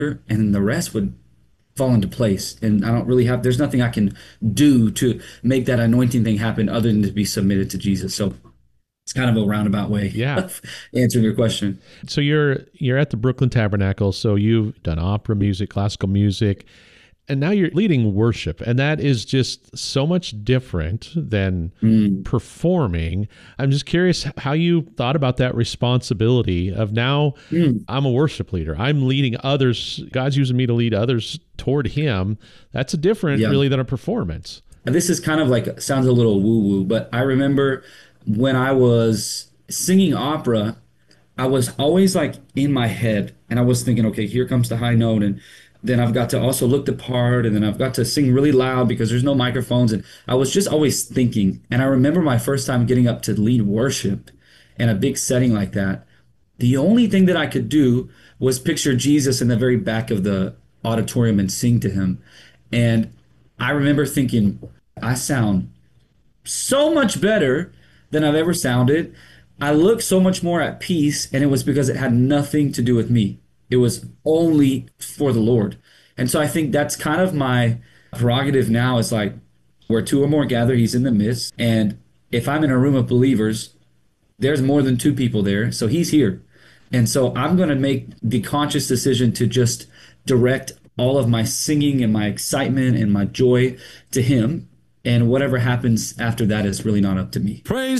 and the rest would fall into place. And I don't really have, there's nothing I can do to make that anointing thing happen other than to be submitted to Jesus. So it's kind of a roundabout way Yeah. of answering your question. So you're at the Brooklyn Tabernacle. So you've done opera music, classical music, and now you're leading worship, and that is just so much different than performing. I'm just curious how you thought about that responsibility of now I'm a worship leader. I'm leading others. God's using me to lead others toward Him. That's different, Yeah. really, than a performance. And this is kind of like, sounds a little woo woo, but I remember when I was singing opera, I was always like in my head and I was thinking, okay, here comes the high note. And then I've got to also look the part and then I've got to sing really loud because there's no microphones. And I was just always thinking. And I remember my first time getting up to lead worship in a big setting like that. The only thing that I could do was picture Jesus in the very back of the auditorium and sing to him. And I remember thinking, I sound so much better than I've ever sounded. I look so much more at peace, and it was because it had nothing to do with me. It was only for the Lord. And so I think that's kind of my prerogative now is like where two or more gather, he's in the midst. And if I'm in a room of believers, there's more than two people there. So he's here. And so I'm going to make the conscious decision to just direct all of my singing and my excitement and my joy to him. And whatever happens after that is really not up to me. Praise